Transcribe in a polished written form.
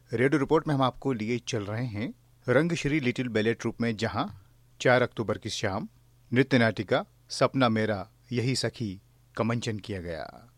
Radio report में हम आपको लिए चल रहे हैं रंगश्री लिटिल बैले ट्रूप में, जहां 4 अक्टूबर की शाम नृत्य नाटिका सपना मेरा यही सखी का मंचन किया गया।